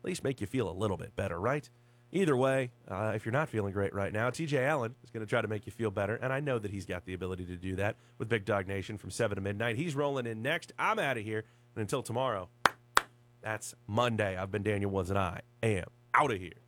at least make you feel a little bit better, right? Either way, if you're not feeling great right now, TJ Allen is going to try to make you feel better, and I know that he's got the ability to do that with Big Dog Nation from 7 to midnight. He's rolling in next. I'm out of here, and until tomorrow, that's Monday. I've been Daniel Woods, and I am out of here.